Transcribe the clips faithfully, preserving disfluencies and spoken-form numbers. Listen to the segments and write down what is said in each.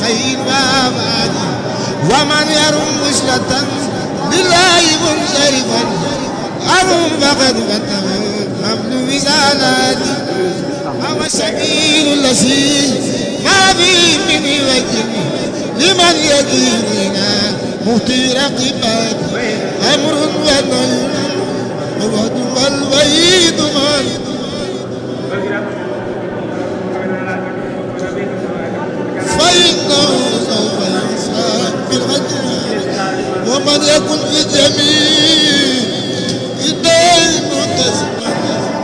خير وابادي ومن يرم وصلة لله منصرفا أرم فقد فتح حمل وزالاتي هو السبيل الذي ما فيه من وجه لمن يديننا مهتي رقبات أمر ونهي ووعد والوعيد من فإنه سوف يحساب بالغدر ومن يكن في جميع الدين متسما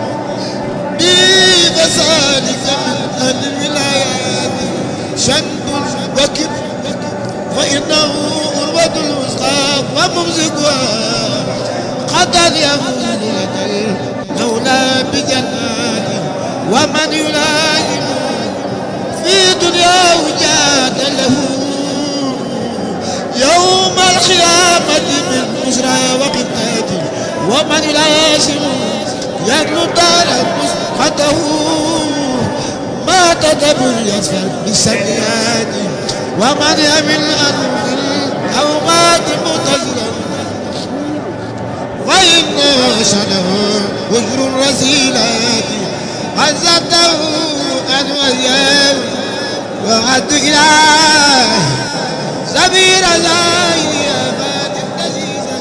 به فذلك من أهل الولايات شنب وكب فإنه أروة الوثقى وممسكها قد يفوز لدى المولى بجنات ومن يلائم في دنياه جاد له يوم القيامة من بشرى وقتات ومن يلازم يدلو دار مسقطه ما تدبر يسفر بالسيئات ومن يمل أنه أو مات متزرا وإن شنه وجر الرسيلات عزته أن وياه وعد إله سبيل زاهي أباد النزيزة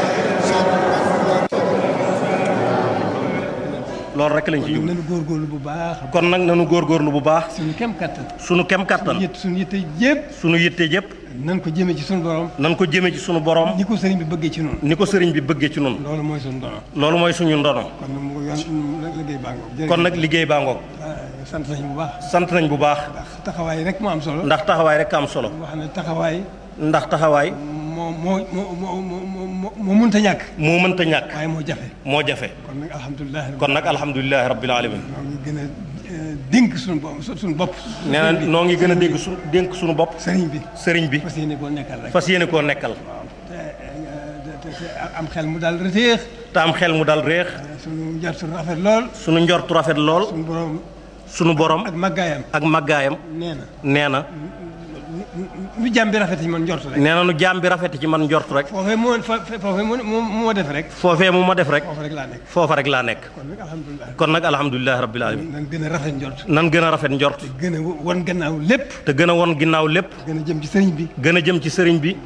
loolu rek lañ ci jublu nañu góorgóorlu bu baax. kon nag nañu góorgóorlu bu baax. suñu kem kattan. suñu kem kattan. suñu yitte yëpp. suñu yitte yëpp. nan ko jëmee ci suñu borom. nan ko jëmee ci suñu borom. ni ko sëriñ bi bëggee ci noonu. ni ko sëriñ bi bëggee ci noonu. loolu mooy suñu ndono. loolu mooy suñu ndono. kon nag mu yoon liggéey baa ngoog. kon nag liggéey baa ngoog. sant nañ bu baax. sant nañ bu baax. ndax taxawaay rek moo am solo. ndax taxawaay rek am solo. wax ne taxawaay. ndax taxawaay. moo moo moo moo moo moo mënta ñàkk. moo mënta ñàkk. waaye moo jafe. moo jafe. kon nag alhamdulilah. kon nag alhamdulilah rabbil alamin. ñoo ngi gën a dénk suñu bopp suñu bopp. nee na noo ngi gën a dégg su dénk suñu bopp. sëriñ bi sëriñ bi. fas yéene koo nekkal rek. fas yéene koo nekkal. te te am xel mu daal reteex. te am xel mu daal réex. suñu njort rafet lool. suñu njortu rafet lool. suñu borom. suñu borom. ak màggaayam. ak màggaayam. nee na nee na. nu jàmm bi rafet ci man njort rek. nee na nu jàmm bi rafet ci man njort rek. foofee moo foofee moo moo def rek. foofee mu ma def rek. foofa rek laa nekk. foofa rek laa nekk. kon nag alhamdulilah. kon nag alhamdulilah rabbil alamin. nan gën a rafet njort. nan gën a rafet njort. gën a won gannaaw lépp. te gën a won ginnaaw lépp. gën a jëm ci sëriñ bi. gën a jëm ci sëriñ bi.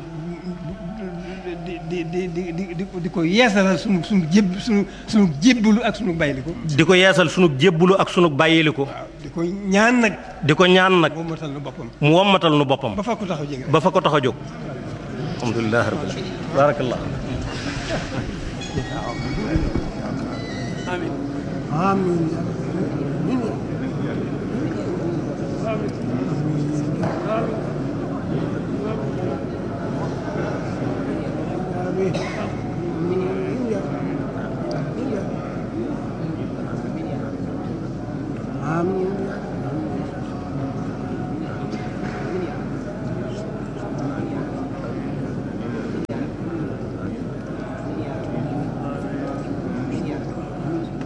di di di di di di ko yeesalal sunu sunu jéb sunu sunu jébbalu ak sunu bàyyiliku. di ko yeesal sunu jébbulu ak sunu bàyyiliku. waaw di ko ñaan nag. di ko ñaan nag. mu wommatal nu boppam. mu wommatal nu boppam. ba fa ko tax a jóg ba fa ko tax a jóg. alhamdulilah rabbil alamin. barakallah. amiin. amiin. amiin.